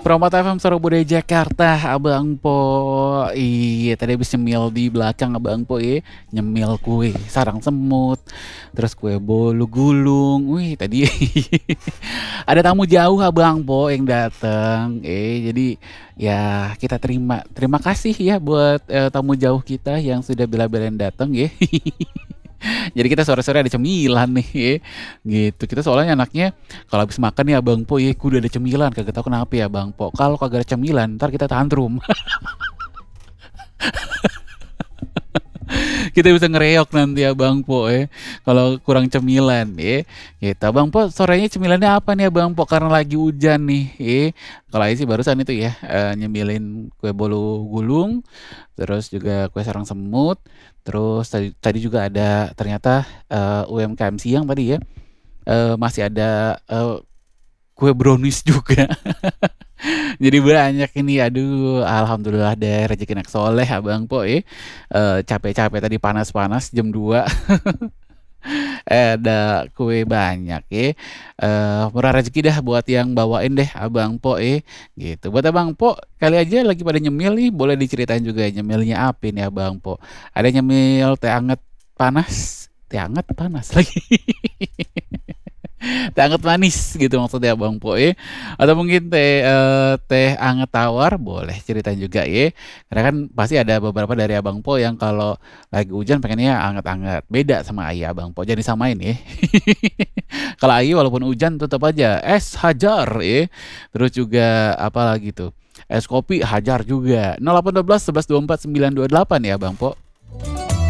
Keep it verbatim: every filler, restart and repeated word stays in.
Promota F M Suara Budaya Jakarta, Abang Po. Iya, tadi habis nyemil di belakang Abang Po ya, nyemil kue sarang semut, terus kue bolu gulung. Wih, tadi ada tamu jauh Abang Po yang datang. Eh, jadi ya kita terima terima kasih ya buat eh, tamu jauh kita yang sudah bela-belain datang ya. Jadi kita sore-sore ada cemilan nih ya. Gitu. Kita soalnya anaknya kalau habis makan nih Abang Po ya kudu ada cemilan, kagak tahu kenapa ya Bang Po. Kalau kagak ada cemilan, ntar kita tantrum. Kita bisa ngereok nanti ya Bang Po ya. Kalau kurang cemilan ya. Gitu. Bang Po sorenya cemilannya apa nih Bang Po karena lagi hujan nih ya. Kalau Aing sih barusan itu ya eh, nyemilin kue bolu gulung, terus juga kue sarang semut, terus tadi tadi juga ada ternyata eh, U M K M siang tadi ya. Eh, masih ada eh, kue brownies juga. Jadi banyak ini, aduh, alhamdulillah deh rezeki anak soleh Abang Po ya. Eh, capek-capek tadi panas-panas jam dua. Eh, ada kue banyak ya. Eh, murah rezeki dah buat yang bawain deh Abang Po ya. Gitu. Buat Abang Po, kali aja lagi pada nyemil nih, boleh diceritain juga nyemilnya apa nih Abang Po. Ada nyemil teh anget panas, teh anget panas lagi. Teh anget manis gitu maksudnya Bang Po ya. Atau mungkin teh eh, teh anget tawar boleh ceritain juga ya. Karena kan pasti ada beberapa dari Abang Po yang kalau lagi hujan pengennya anget-anget. Beda sama Ayah Abang Po. Jadi samain ya. Kalau Ayu walaupun hujan tetap aja es hajar ya. Terus juga apa lagi tuh? Es kopi hajar juga. nol delapan satu dua sebelas dua puluh empat sembilan dua delapan ya Bang Po.